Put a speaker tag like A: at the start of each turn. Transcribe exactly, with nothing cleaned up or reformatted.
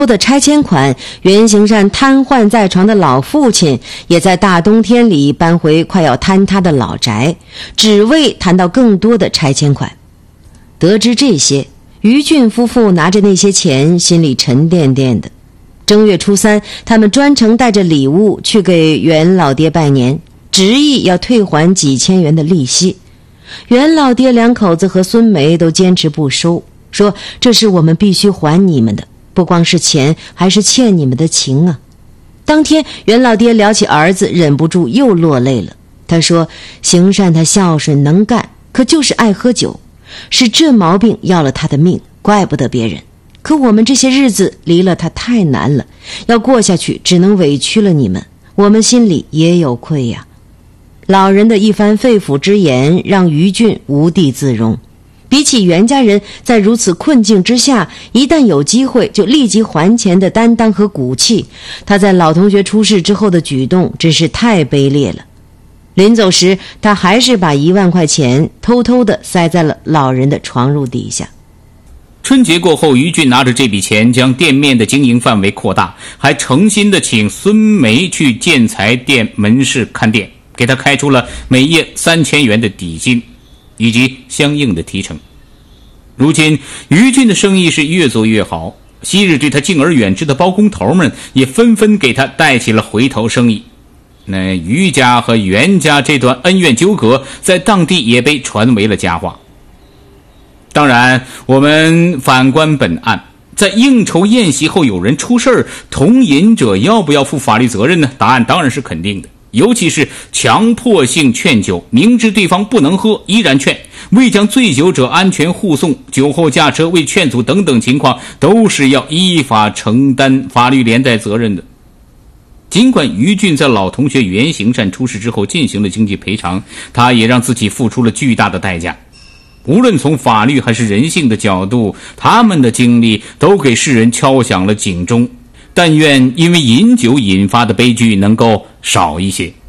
A: 的拆迁款，袁行善瘫痪在床的老父亲也在大冬天里搬回快要坍塌的老宅，只为谈到更多的拆迁款。得知这些，于俊夫妇拿着那些钱，心里沉甸甸的。正月初三，他们专程带着礼物去给袁老爹拜年，执意要退还几千元的利息。袁老爹两口子和孙梅都坚持不收，说这是我们必须还你们的，不光是钱，还是欠你们的情啊。当天袁老爹聊起儿子，忍不住又落泪了。他说行善他孝顺能干，可就是爱喝酒，是这毛病要了他的命，怪不得别人。可我们这些日子离了他太难了，要过下去只能委屈了你们，我们心里也有愧呀。老人的一番肺腑之言让于俊无地自容。比起袁家人在如此困境之下一旦有机会就立即还钱的担当和骨气，他在老同学出事之后的举动真是太卑劣了。临走时，他还是把一万块钱偷偷地塞在了老人的床褥底下。
B: 春节过后，于俊拿着这笔钱将店面的经营范围扩大，还诚心地请孙梅去建材店门市看店，给他开出了每月三千元的底薪以及相应的提成。如今于俊的生意是越做越好，昔日对他敬而远之的包工头们也纷纷给他带起了回头生意。那于家和袁家这段恩怨纠葛在当地也被传为了佳话。当然，我们反观本案，在应酬宴席后有人出事，同饮者要不要负法律责任呢？答案当然是肯定的。尤其是强迫性劝酒，明知对方不能喝依然劝，未将醉酒者安全护送，酒后驾车未劝阻等等情况，都是要依法承担法律连带责任的。尽管于俊在老同学袁行善出事之后进行了经济赔偿，他也让自己付出了巨大的代价。无论从法律还是人性的角度，他们的经历都给世人敲响了警钟。但愿因为饮酒引发的悲剧能够少一些。